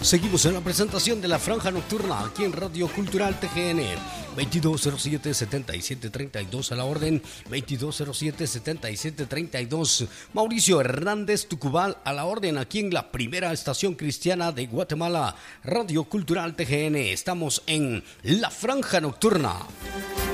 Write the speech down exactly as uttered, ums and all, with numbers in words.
Seguimos en la presentación de la Franja Nocturna aquí en Radio Cultural T G N. veintidós cero siete, setenta y siete treinta y dos a la orden. veintidós cero siete, setenta y siete treinta y dos. Mauricio Hernández Tucubal a la orden aquí en la primera estación cristiana de Guatemala. Radio Cultural T G N. Estamos en la Franja Nocturna.